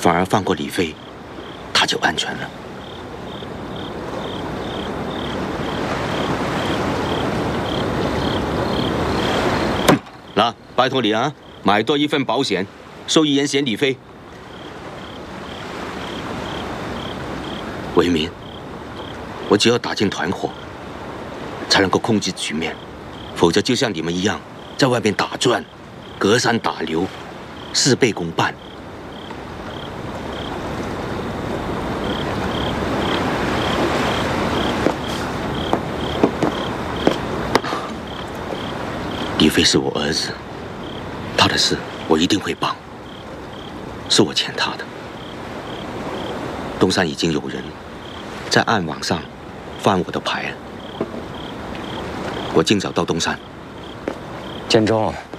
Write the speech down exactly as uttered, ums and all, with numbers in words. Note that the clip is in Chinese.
反而放过李飞，他就安全了。那拜托你啊，买多一份保险，受益人选李飞。为民，我只有打进团伙，才能够控制局面，否则就像你们一样，在外面打转，隔山打牛，事倍功半。李飞是我儿子，他的事我一定会帮，是我欠他的。东山已经有人在暗网上翻我的牌了，我尽早到东山。 建中，